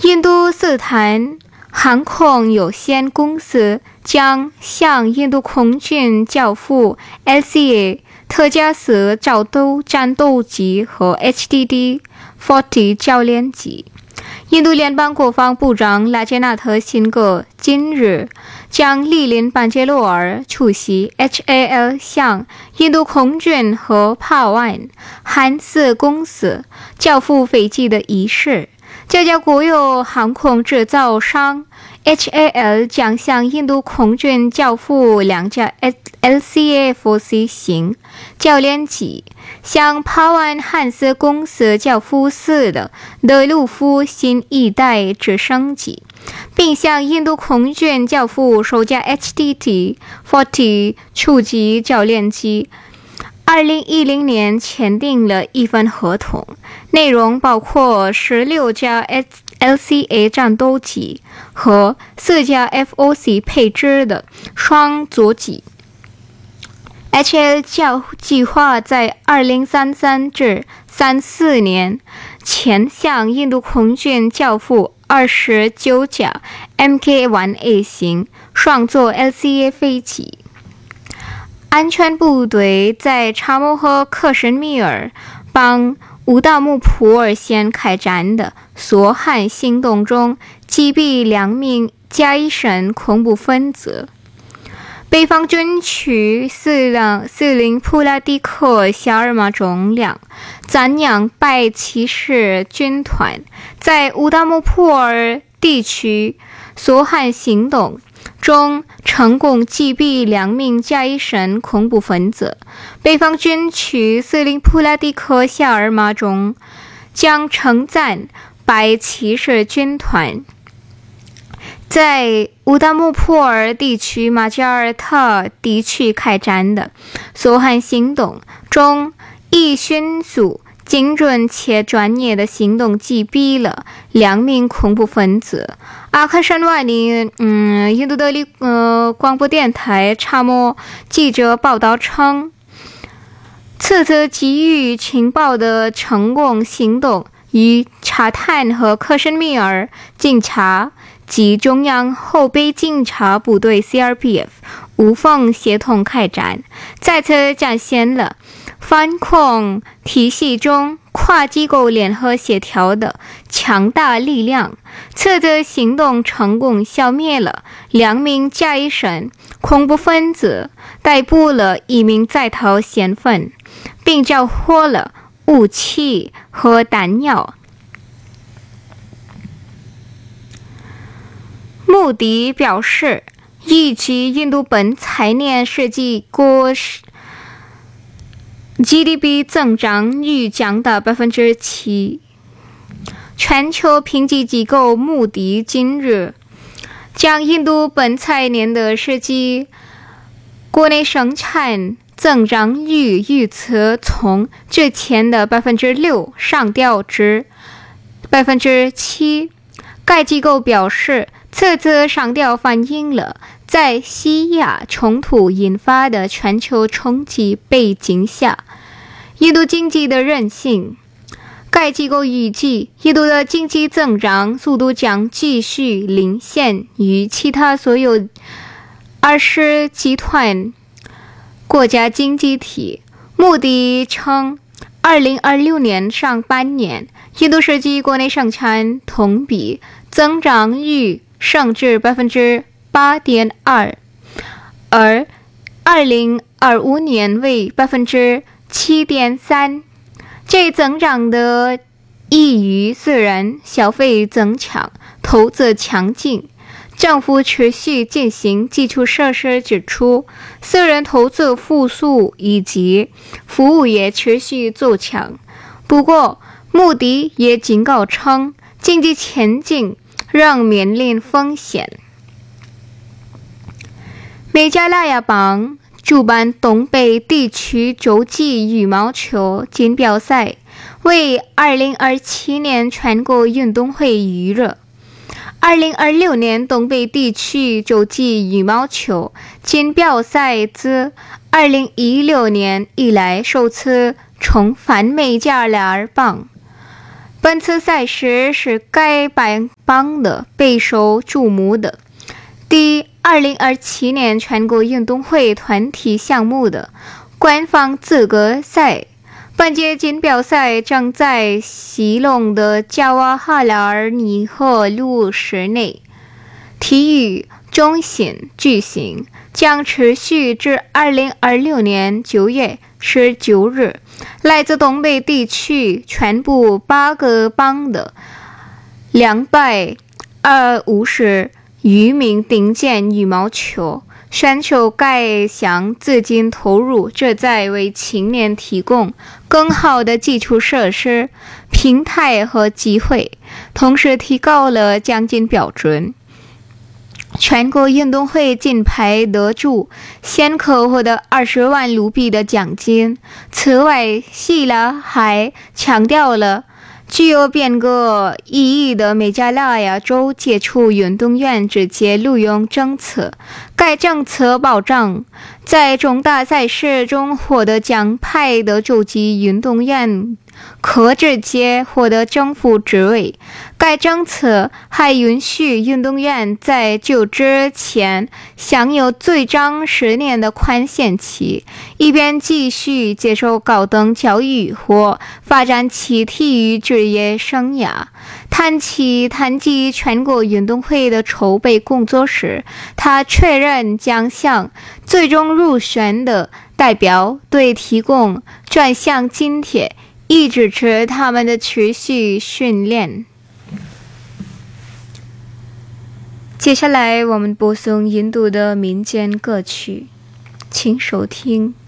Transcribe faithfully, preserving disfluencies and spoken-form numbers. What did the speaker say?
印度斯坦航空有限公司将向印度空军交付 L C A 特加斯战斗战斗机和 H D D 四十 教练机。印度联邦国防部长拉杰纳特·辛格今日将莅临班杰罗尔出席 H A L 向印度空军和帕万汉斯公司交付飞机的仪式。这家国有航空制造商 H A L 将向印度空军交付两架 L C A 四 C 型教练机，向帕万汉斯公司交付四的德鲁夫新一代直升机，并向印度空军交付首架 H D D 四十 初级教练机。二零一零年签订了一份合同，内容包括十六架 L C A 战斗机和四架 F O C 配置的双座机。H A L 计划在二零三三至三四年前向印度空军交付二十九架 M K 一 A 型双座 L C A 飞机。安全部队在查谟和克什米尔邦乌达姆普尔县开展的索罕行动中击毙两名加伊什恐怖分子。北方军区司令司令普拉迪克·夏尔马中两赞扬白骑士军团在乌达姆普尔地区索罕行动中成功击毙两名加伊什恐怖分子。北方军区司令普拉迪克·夏尔马中将称赞白骑士军团在乌达姆普尔地区马加尔塔地区开展的索罕行动中，以迅速、精准且专业的行动击毙了两名恐怖分子。阿克什瓦尼，嗯，印度德里呃广播电台查谟记者报道称，此次给予情报的成功行动与查坦和克什米尔警察及中央后备警察部队 C R P F 无缝协同开展，再次展现了反恐体系中跨机构联合协调的强大力量。此次行动成功消灭了两名加伊什恐怖分子，逮捕了一名在逃嫌犯，并缴获了武器和弹药。穆迪表示，预计印度本财年实际国 G D P 增长率将达 百分之七。 全球评级机构穆迪今日将印度本财年的实际国内生产增长率预测从之前的 百分之六 上调至 百分之七。 该机构表示，此次上调反映了在西亚冲突引发的全球冲击背景下印度经济的韧性。该机构预计，印度的经济增长速度将继续领先于其他所有二十集团国家经济体。穆迪称，二零二六年上半年，印度实际国内生产同比增长率升至 百分之八点二， 而二零二五年为 百分之七点三。 这增长的意义虽然消费增强、投资强劲，政府持续进行基础设施支出，私人投资复苏以及服务业持续走强。不过，穆迪也警告称，经济前景仍面临风险。美加拉雅邦主办东北地区洲际羽毛球锦标赛，为二零二七年全国运动会预热。二零二六年东北地区洲际羽毛球锦标赛自二零一六年以来首次重返美加拉雅邦。 本次赛事是该邦的备受注目的第二零二七年全国运动会团体项目的官方资格赛。本届锦标赛将在西隆的加瓦哈拉尔尼赫路室内体育中心举行，将持续至二零二六年九月十九日。来自东北地区全部八个邦的两百五十余名顶尖羽毛球选手该项资金投入，旨在为青年提供更好的基础设施、平台和机会，同时提高了奖金标准。全国运动会金牌得主先可获得二十万卢比的奖金。此外，希腊还强调了具有变革意义的梅加拉亚州杰出运动员直接录用政策。该政策保障在重大赛事中获得奖牌的洲际运动员可直接获得政府职位。该政策还允许运动员在就职前享有最长十年的宽限期，以便继续接受高等教育或发展其体育职业生涯。谈起谈及全国运动会的筹备工作时，他确认将向最终入选的代表队提供专项津贴，以支持他们的持续训练。接下来我们播送印度的民间歌曲，请收听。